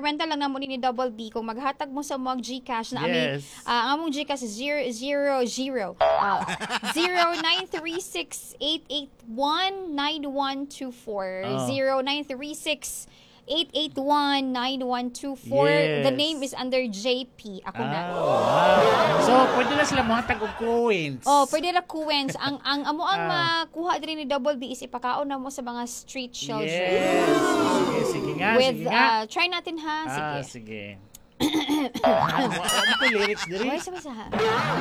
experimental lang na mo ni Double B kung maghatag mo sa mga GCash na Yes. ang among GCash is 0936-881-9124. Oh. 0936-881-9124. Yes. The name is under JP. Ako na. Wow. So, pwede na sila mga tag-og coins. Oh, pwede na kuwens. ang amo ang makuha din ni Double B is ipakaon na mo sa mga street children. Yes. Sige nga, With, sige nga. try natin ha. Sige. Sige. Ano ko lyrics diri? Why sa ha?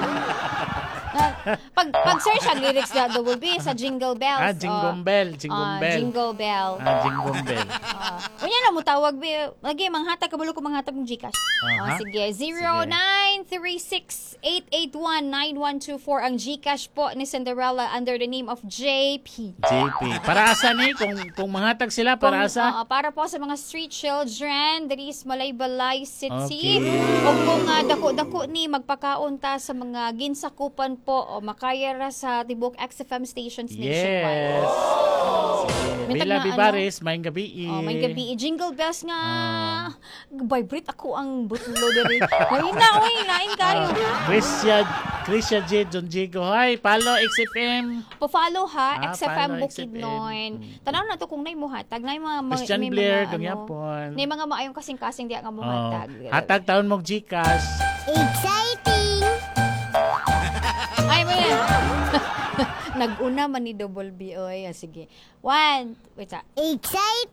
Pag-search ang lyrics na Double B sa Jingle Bells. Jingle Bell, Jingle Bell. Jingle Bell. Jingle Bell. Unya na mo tawag bi. Lagi manghatag kabalo ko manghatag ng GCash. Sige, 0936-881-9124 ang GCash po ni Cinderella under the name of JP. JP. Para asa ni kung manghatag sila para asa? Para po sa mga street children diri sa Malaybalay City. Okay. O kung dako-dako ni magpakaon ta sa mga ginsakupan po o makaya ra sa tibok XFM stations nationwide. Yes. Sige. Bella Vivares, may gabi. May gabi. Jingle bells nga. Vibrate ako ang butlo diri. Lain kayo. Krisya J. John Jigo. Hi, follow XFM. Pa-follow ha, XFM follow Bukidnon. Tanaw na to kung nay mo hatag. Nay mga Christian may Blair, mga, gangyapon. Nay mga maayong kasing-kasing di nga mo hatag. Hatag taon mong Gcash. Exciting! Ay mo yan. Nag-una man ni Double B. Oy, sige. Wait. Exciting!